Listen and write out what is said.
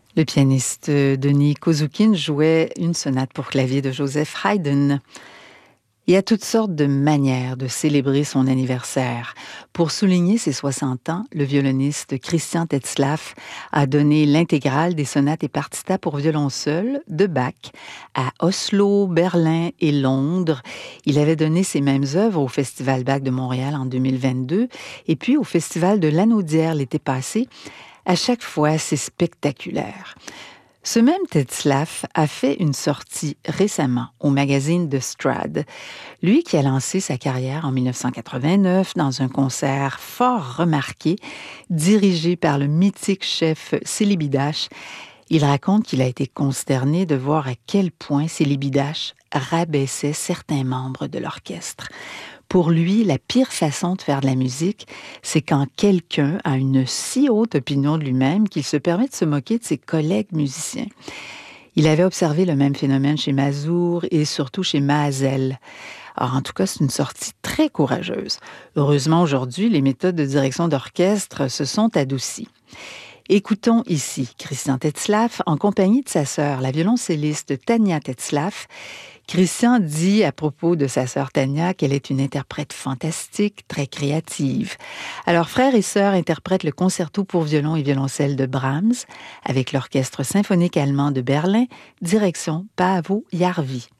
Le pianiste Denis Kozoukin jouait une sonate pour clavier de Joseph Haydn. Il y a toutes sortes de manières de célébrer son anniversaire. Pour souligner ses 60 ans, le violoniste Christian Tetzlaff a donné l'intégrale des sonates et partitas pour violon seul de Bach à Oslo, Berlin et Londres. Il avait donné ces mêmes œuvres au Festival Bach de Montréal en 2022 et puis au Festival de Lanaudière l'été passé. À chaque fois, c'est spectaculaire. Ce même Tetzlaff a fait une sortie récemment au magazine The Strad. Lui qui a lancé sa carrière en 1989 dans un concert fort remarqué, dirigé par le mythique chef Célibidache, il raconte qu'il a été consterné de voir à quel point Célibidache rabaissait certains membres de l'orchestre. Pour lui, la pire façon de faire de la musique, c'est quand quelqu'un a une si haute opinion de lui-même qu'il se permet de se moquer de ses collègues musiciens. Il avait observé le même phénomène chez Mazur et surtout chez Mazel. Alors, en tout cas, c'est une sortie très courageuse. Heureusement, aujourd'hui, les méthodes de direction d'orchestre se sont adoucies. Écoutons ici Christian Tetzlaff en compagnie de sa sœur, la violoncelliste Tania Tetzlaff. Christian dit à propos de sa sœur Tania qu'elle est une interprète fantastique, très créative. Alors, frère et sœur interprètent le concerto pour violon et violoncelle de Brahms avec l'Orchestre symphonique allemand de Berlin, direction Paavo Järvi.